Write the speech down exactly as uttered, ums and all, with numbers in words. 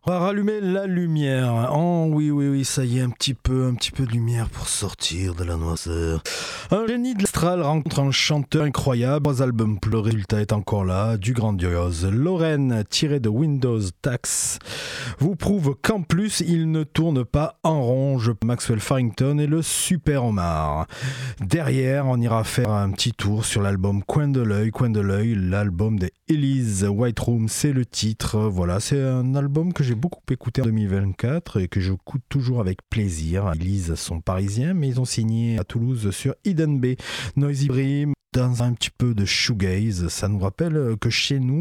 On va rallumer la lumière. Oh oui, oui, oui, ça y est, un petit peu, un petit peu de lumière pour sortir de la noirceur. Un génie de l'astral rencontre un chanteur incroyable. Trois albums plus, le résultat est encore là, du grandiose. Lorraine, tiré de Windows Tax, vous prouve qu'en plus, il ne tourne pas en rond. Je Maxwell Farrington et le Super Omar. Derrière, on ira faire un petit tour sur l'album Coin de l'œil, Coin de l'œil, l'album de Elise Whiteroom, c'est le titre. Voilà, c'est un album que j'ai beaucoup écouté en deux mille vingt-quatre et que j'écoute toujours avec plaisir. Elise sont parisiens, mais ils ont signé à Toulouse sur Hidden Bay. Noisy Brim, dans un petit peu de shoegaze, ça nous rappelle que chez nous,